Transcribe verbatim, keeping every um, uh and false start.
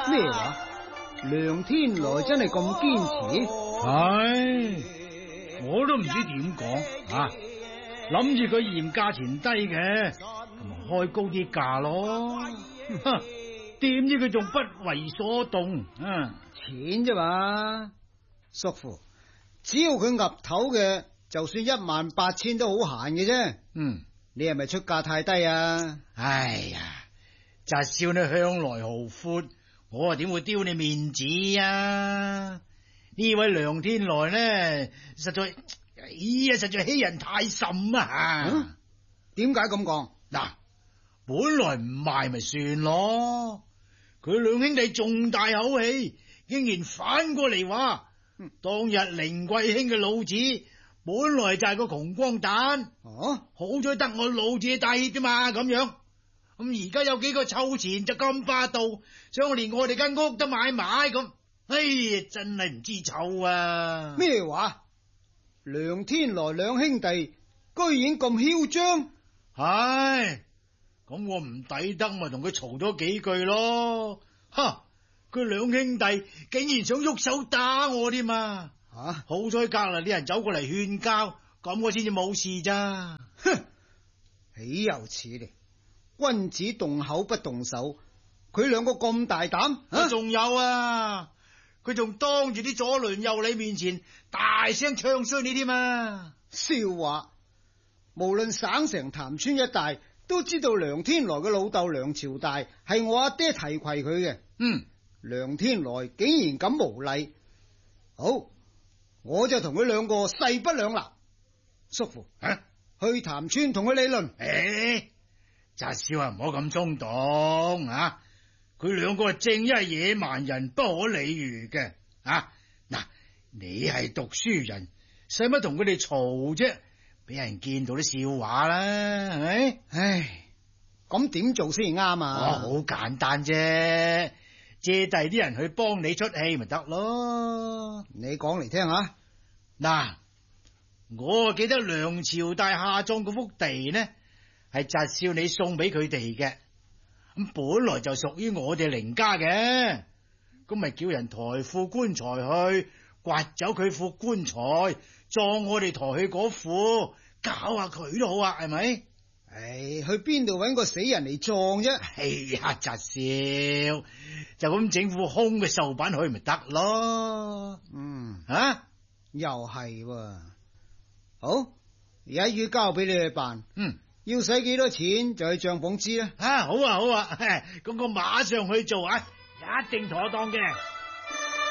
咩話？梁天來真係咁堅持？ 唉，我都唔知點講啊！諗住佢嫌價錢低嘅，咁咪開高啲價咯。點知佢仲不為所動啊！ 錢啫嘛，叔父，只要佢岌頭嘅，就算一萬八千都好閒嘅啫。 嗯， 你係咪出價太低啊？ 哎呀，侄少你向來豪闊，我啊點會丟你面子啊？呢位梁天來呢，實在，哎呀，實在欺人太甚啊！ 點解咁講？ 嗱，本來唔賣咪算咯，佢兩兄弟仲大口氣，竟然反過嚟話，嗯、當日凌貴卿嘅老子本來就係個窮光蛋，哦、啊，好彩得我老子抵啫嘛，咁樣。咁而家有幾個臭錢就咁霸道，想連我哋間屋都買埋咁，哎呀，真係唔知醜啊！ 咩話？梁天來兩兄弟居然咁囂張？ 唉，咁我唔抵得咪同佢嘈咗幾句咯。哈，佢兩兄弟竟然想喐手打我添嘛！吓、啊，好彩隔籬啲人走過嚟勸交，咁我先至冇事咋。 哼，豈有此理！君子動口不動手，佢兩個咁大膽， 仲、啊、有啊，佢仲當住啲左鄰右里面前大聲唱衰你添啊！ 笑話，無論省城潭村一帶都知道梁天來嘅老豆梁朝大係我阿爹提攜佢嘅。 嗯， 梁天來竟然咁無禮，好，我就同佢兩個勢不兩立。叔父， 啊、 去潭村同佢理論。 誒，侄少啊，唔好咁衝動啊！佢兩個正一係野蠻人，不可理喻嘅啊！嗱，你係讀書人，使乜同佢哋嘈啫？俾人見到啲笑話啦，係咪？ 唉，咁點做先啱啊？ 哦，好簡單啫，借第啲人去幫你出氣咪得咯。 你講嚟聽下。 嗱，我記得梁朝大下葬嗰幅地呢，係侄少你送俾佢哋嘅，咁本來就屬於我哋凌家嘅，咁咪叫人抬副棺材去，刮走佢副棺材，葬我哋抬去嗰副，搞下佢都好啊，係咪？ 唉，去邊度搵個死人嚟葬啫？ 哎呀，侄少就咁整副空嘅壽板去咪得咯？ 嗯， 啊， 又係喎。好，一於交俾你去辦。 嗯。 要使幾多錢就去帳篷知啦。 啊，好啊好啊，咁我馬上去做啊，一定妥當嘅。